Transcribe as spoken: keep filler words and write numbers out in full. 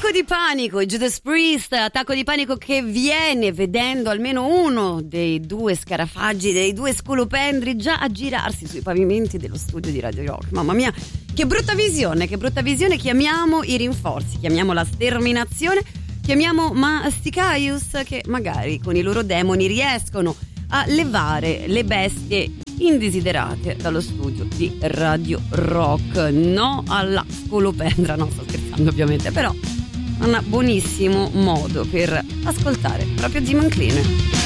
Attacco di panico, i Judas Priest, attacco di panico che viene vedendo almeno uno dei due scarafaggi, dei due scolopendri già a girarsi sui pavimenti dello studio di Radio Rock. Mamma mia, che brutta visione, che brutta visione. Chiamiamo i rinforzi, chiamiamo la sterminazione, chiamiamo Masticaius, che magari con i loro demoni riescono a levare le bestie indesiderate dallo studio di Radio Rock. No alla scolopendra, no, sto scherzando ovviamente, però è un buonissimo modo per ascoltare proprio Jim Clean.